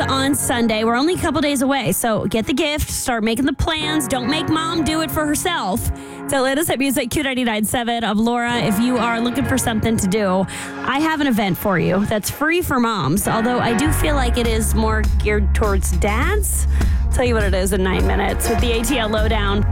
on Sunday. We're only a couple days away, so get the gift, start making the plans. Don't make mom do it for herself. So let us at Music Q99.7 of Laura. If you are looking for something to do, I have an event for you that's free for moms, although I do feel like it is more geared towards dads. I'll tell you what it is in 9 minutes with the ATL Lowdown.